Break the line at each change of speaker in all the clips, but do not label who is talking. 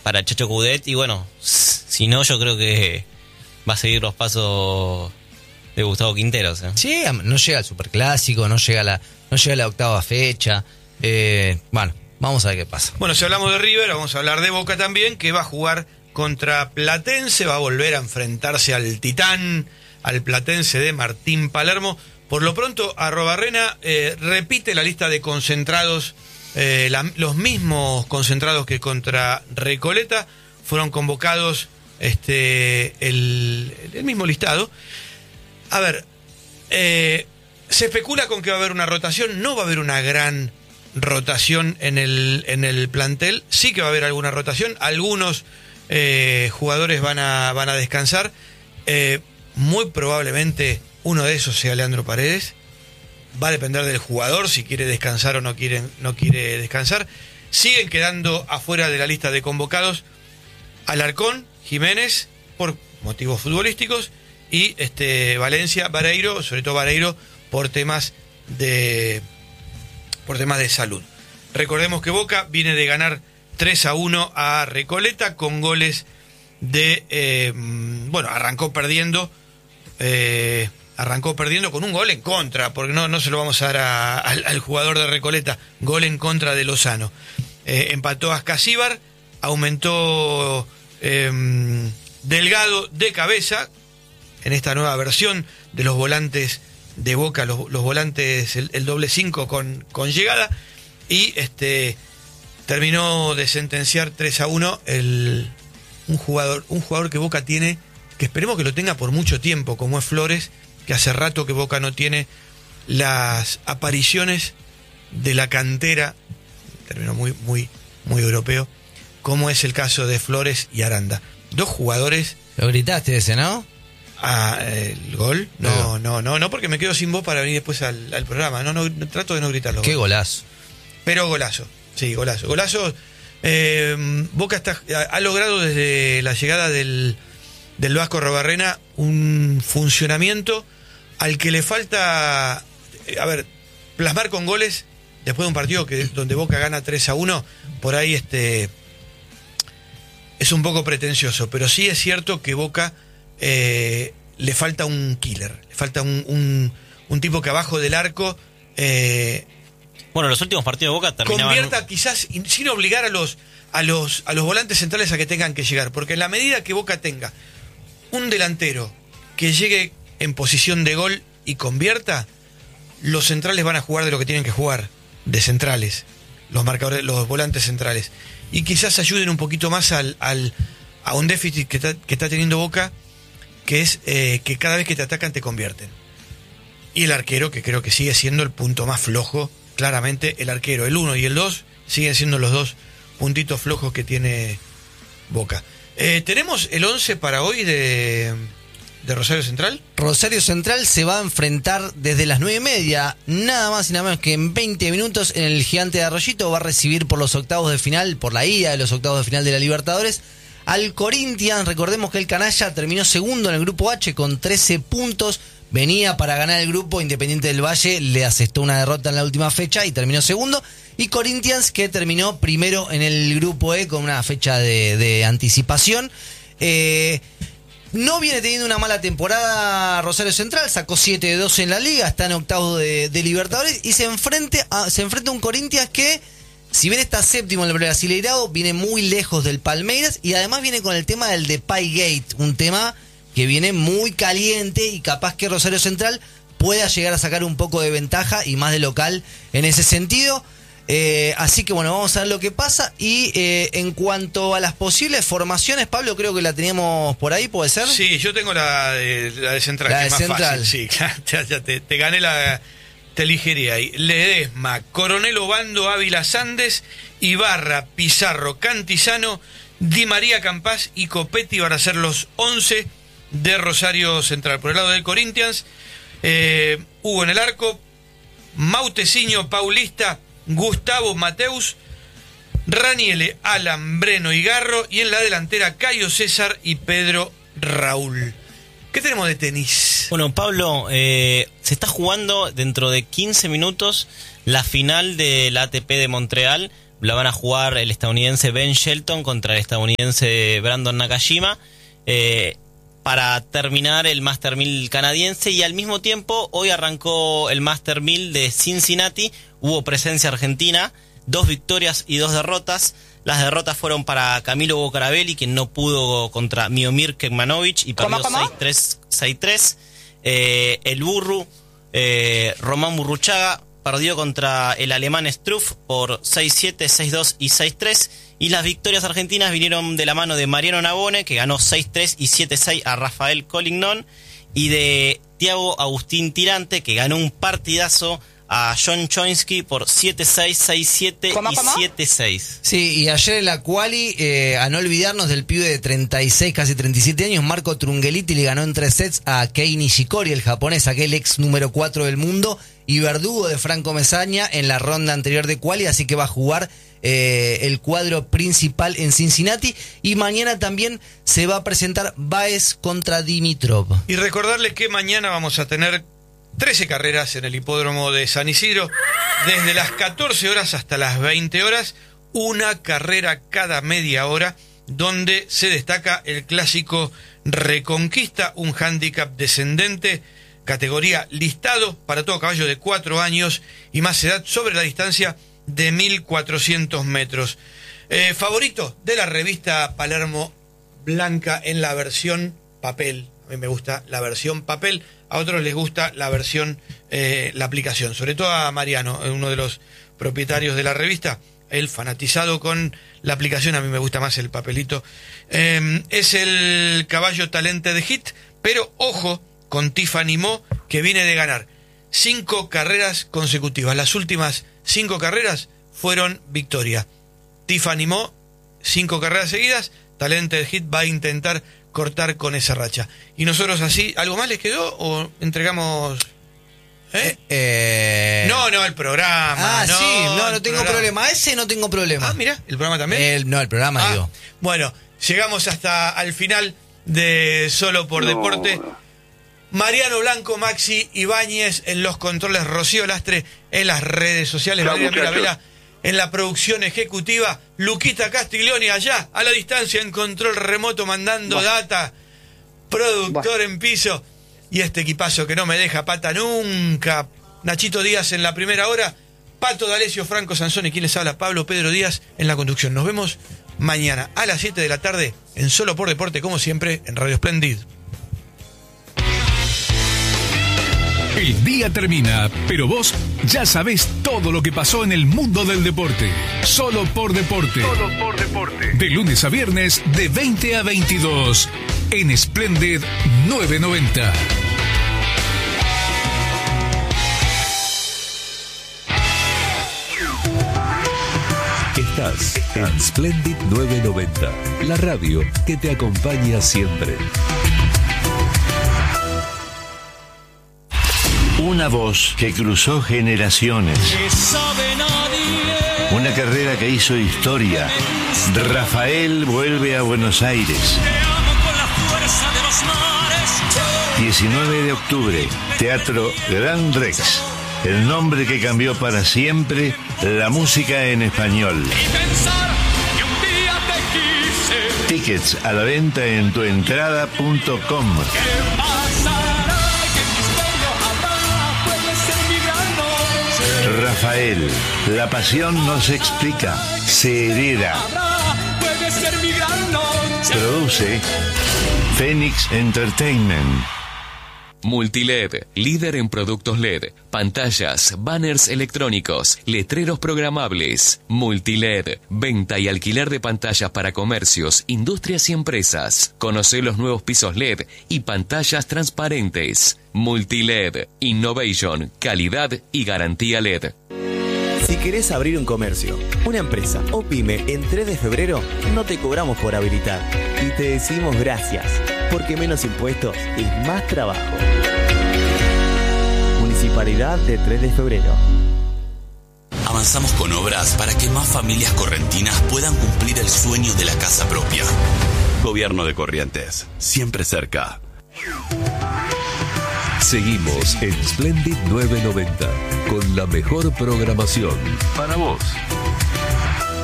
para Chacho Coudet. Y bueno, si no, yo creo que va a seguir los pasos de Gustavo Quinteros.
Sí, no llega al Superclásico, no llega a la octava fecha. Bueno, vamos a ver qué pasa.
Bueno, si hablamos de River, vamos a hablar de Boca también, que va a jugar contra Platense, va a volver a enfrentarse al Titán, al Platense de Martín Palermo. Por lo pronto, Arrobarrena repite la lista de concentrados, los mismos concentrados que contra Recoleta, fueron convocados el mismo listado. A ver, se especula con que va a haber una rotación, no va a haber una gran rotación en el plantel, sí que va a haber alguna rotación, algunos jugadores van a descansar, muy probablemente uno de esos sea Leandro Paredes, va a depender del jugador si quiere descansar o no quiere descansar. Siguen quedando afuera de la lista de convocados Alarcón, Jiménez, por motivos futbolísticos, y Valencia, Vareiro, sobre todo Vareiro, por temas de salud. Recordemos que Boca viene de ganar 3-1 a Recoleta con goles de arrancó perdiendo con un gol en contra, porque no se lo vamos a dar al jugador de Recoleta, gol en contra de Lozano. Empató Ascasíbar, aumentó Delgado de cabeza en esta nueva versión de los volantes de Boca, los volantes, el doble 5 con llegada, y terminó de sentenciar 3-1 un jugador que Boca tiene, que esperemos que lo tenga por mucho tiempo, como es Flores, que hace rato que Boca no tiene las apariciones de la cantera, terminó muy, muy, muy europeo, como es el caso de Flores y Aranda. Dos jugadores.
Lo gritaste ese, ¿no?
¿El gol? No, porque me quedo sin voz para venir después al programa. No, trato de no gritarlo.
Qué golazo.
Pero golazo, sí, golazo. Boca ha logrado desde la llegada del Vasco Arrobarrena un funcionamiento al que le falta, plasmar con goles después de un partido donde Boca gana 3-1, por ahí es un poco pretencioso, pero sí es cierto que Boca le falta un killer, le falta un tipo que abajo del arco
los últimos partidos de Boca terminaban...
convierta, quizás sin obligar a los volantes centrales a que tengan que llegar, porque en la medida que Boca tenga un delantero que llegue en posición de gol y convierta, los centrales van a jugar de lo que tienen que jugar, de centrales, los marcadores, los volantes centrales, y quizás ayuden un poquito más a un déficit que está teniendo Boca, que es que cada vez que te atacan te convierten. Y el arquero, que creo que sigue siendo el punto más flojo, claramente el arquero, el 1 y el 2 siguen siendo los dos puntitos flojos que tiene Boca. ¿Tenemos el 11 para hoy de Rosario Central?
Rosario Central se va a enfrentar desde las 9:30, nada más y nada menos que en 20 minutos, en el Gigante de Arroyito. Va a recibir por los octavos de final, por la ida de los octavos de final de la Libertadores, al Corinthians. Recordemos que el canalla terminó segundo en el grupo H con 13 puntos. Venía para ganar el grupo, Independiente del Valle le asestó una derrota en la última fecha y terminó segundo. Y Corinthians, que terminó primero en el grupo E con una fecha de anticipación. No viene teniendo una mala temporada Rosario Central, sacó 7-2 en la liga, está en octavos de Libertadores y se enfrenta a un Corinthians que, si bien está séptimo en el Brasileirao, viene muy lejos del Palmeiras y además viene con el tema del Depay Gate, un tema que viene muy caliente y capaz que Rosario Central pueda llegar a sacar un poco de ventaja y más de local en ese sentido. Así que bueno, vamos a ver lo que pasa. Y en cuanto a las posibles formaciones, Pablo, creo que la teníamos por ahí, ¿puede ser?
Sí, yo tengo la de Central,
la
que
de
es más
Central.
fácil. Sí, ya te gané te ligeré ahí. Ledesma, Coronel Obando, Ávila Sandes, Ibarra, Pizarro, Cantizano, Di María, Campás y Copetti van a ser los 11 de Rosario Central. Por el lado del Corinthians, Hugo en el arco, Mauteciño, Paulista, Gustavo Mateus, Raniele, Alan, Breno y Garro, y en la delantera Cayo César y Pedro Raúl. ¿Qué tenemos de tenis?
Bueno, Pablo, se está jugando dentro de 15 minutos la final de la ATP de Montreal. la van a jugar el estadounidense Ben Shelton contra el estadounidense Brandon Nakajima, para terminar el Master 1000 canadiense. Y al mismo tiempo, hoy arrancó el Master 1000 de Cincinnati, hubo presencia argentina, 2 victorias y 2 derrotas. Las derrotas fueron para Camilo Bocarabelli, quien no pudo contra Miomir Kekmanovic y perdió 6-3, 6-3. El Burru, Román Burruchaga, perdió contra el alemán Struff por 6-7, 6-2 y 6-3. Y las victorias argentinas vinieron de la mano de Mariano Navone, que ganó 6-3 y 7-6 a Rafael Collignon, y de Thiago Agustín Tirante, que ganó un partidazo a John Choinsky por 7-6, 6-7 y 7-6.
Sí, y ayer en la quali, a no olvidarnos del pibe de 36, casi 37 años, Marco Trungeliti, le ganó en 3 sets a Kei Nishikori, el japonés, aquel ex número 4 del mundo, y verdugo de Franco Mesaña en la ronda anterior de quali, así que va a jugar el cuadro principal en Cincinnati. Y mañana también se va a presentar Baez contra Dimitrov.
Y recordarles que mañana vamos a tener 13 carreras en el hipódromo de San Isidro, desde las 14 horas hasta las 20 horas, una carrera cada media hora, donde se destaca el clásico Reconquista, un hándicap descendente, categoría listado para todo caballo de 4 años y más edad, sobre la distancia de 1400 metros. Favorito de la revista Palermo Blanca en la versión papel. A mí me gusta la versión papel, a otros les gusta la versión, la aplicación, sobre todo a Mariano, uno de los propietarios de la revista, él fanatizado con la aplicación, a mí me gusta más el papelito. Es el caballo Talented Hit, pero ojo con Tiffany Mo, que viene de ganar 5 carreras consecutivas. Las últimas 5 carreras fueron victoria. Tiffany Mo, 5 carreras seguidas. Talented Hit va a intentar cortar con esa racha. Y nosotros así, ¿algo más les quedó o entregamos? No, el programa.
No tengo problema. Ese no tengo problema.
Mira, ¿el programa también?
El programa digo.
Bueno, llegamos hasta al final de Solo por Deporte. Mariano Blanco, Maxi Ibáñez en los controles, Rocío Lastre en las redes sociales, Valeria Mirabella en la producción ejecutiva, Luquita Castiglioni allá a la distancia en control remoto mandando data, productor en piso, y este equipazo que no me deja pata nunca, Nachito Díaz en la primera hora, Pato D'Alessio, Franco Sansoni, quien les habla, Pablo Pedro Díaz en la conducción. Nos vemos mañana a las 7 de la tarde en Solo por Deporte, como siempre en Radio Splendid.
El día termina, pero vos ya sabés todo lo que pasó en el mundo del deporte. Solo por Deporte. Solo por Deporte. De lunes a viernes, de 20 a 22. En Splendid 990.
Estás en Splendid 990. La radio que te acompaña siempre.
Una voz que cruzó generaciones. Una carrera que hizo historia. Rafael vuelve a Buenos Aires. 19 de octubre, Teatro Gran Rex. El nombre que cambió para siempre la música en español. Tickets a la venta en tuentrada.com. Rafael, la pasión no se explica, se hereda. Produce Phoenix Entertainment.
Multiled, líder en productos LED, pantallas, banners electrónicos, letreros programables. Multiled, venta y alquiler de pantallas para comercios, industrias y empresas. Conoce los nuevos pisos LED y pantallas transparentes. Multiled, innovation, calidad y garantía LED.
Si querés abrir un comercio, una empresa o pyme en 3 de febrero, no te cobramos por habilitar y te decimos gracias, porque menos impuestos es más trabajo. Municipalidad de 3 de febrero.
Avanzamos con obras para que más familias correntinas puedan cumplir el sueño de la casa propia. Gobierno de Corrientes, siempre cerca.
Seguimos en Splendid 990 con la mejor programación para vos.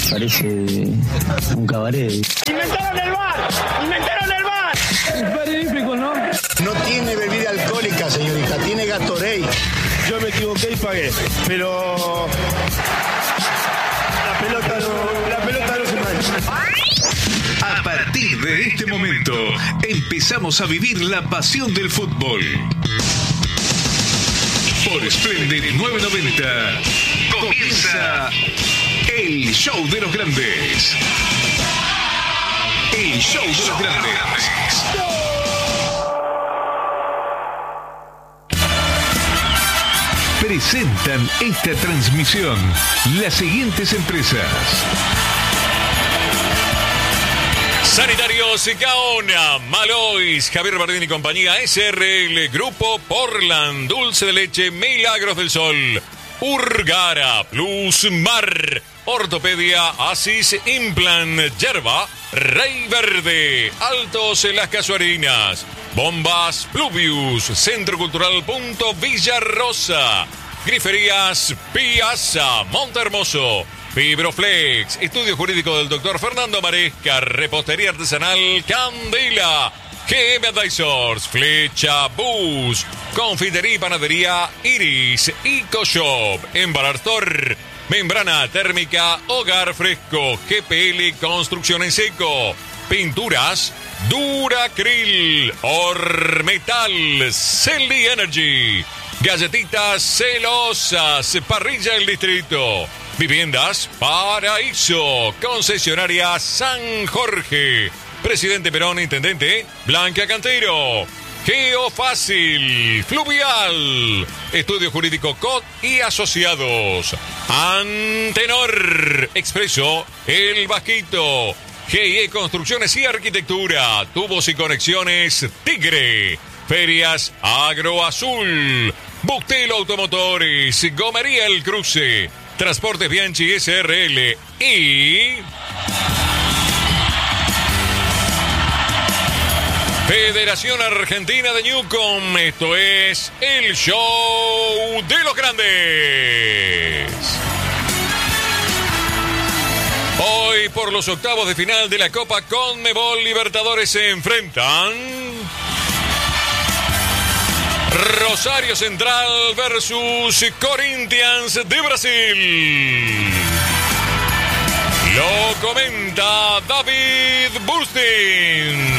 Parece un cabaret.
¡Inventaron el bar! ¡Inventaron el bar!
Es magnífico, ¿no?
No tiene bebida alcohólica, señorita, tiene Gatorade.
Yo me equivoqué y pagué, pero la pelota no se mancha.
A partir de este momento, empezamos a vivir la pasión del fútbol. Por Splendid 990, comienza el show de los grandes. El show de los grandes. Presentan esta transmisión las siguientes empresas.
Sanitarios Gaona, Malois, Javier Bardín y compañía, SRL, Grupo Portland, Dulce de Leche, Milagros del Sol, Urgara, Plus Mar, Ortopedia, Asis, Implant, Yerba, Rey Verde, Altos Las Casuarinas, Bombas, Pluvius, Centro Cultural Punto Villarrosa, Griferías, Piazza, Montehermoso, Fibroflex, Estudio Jurídico del Dr. Fernando Maresca, Repostería Artesanal Candela, GM Advisors, Flecha Bus, Confitería y Panadería Iris, EcoShop, Embalartor, Membrana Térmica, Hogar Fresco, GPL Construcción en Seco, Pinturas, Duracril, Ormetal, Celdi Energy, Galletitas Celosas, Parrilla del Distrito, Viviendas Paraíso, Concesionaria San Jorge, Presidente Perón, Intendente Blanca Cantero, Geofácil, Fluvial, Estudio Jurídico COT y Asociados, Antenor, Expreso, El Vasquito, GIE Construcciones y Arquitectura, Tubos y Conexiones Tigre, Ferias Agroazul, Buctelo Automotores, Gomería El Cruce, Transportes Bianchi SRL y Federación Argentina de Newcom. Esto es el show de los grandes. Hoy por los octavos de final de la Copa Conmebol Libertadores se enfrentan Rosario Central versus Corinthians de Brasil. Lo comenta David Burstin.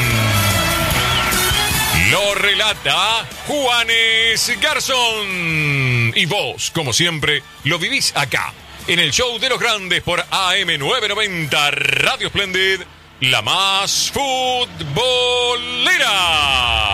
Lo relata Juanes Garzón. Y vos, como siempre, lo vivís acá, en el show de los grandes por AM 990 Radio Splendid, la más futbolera.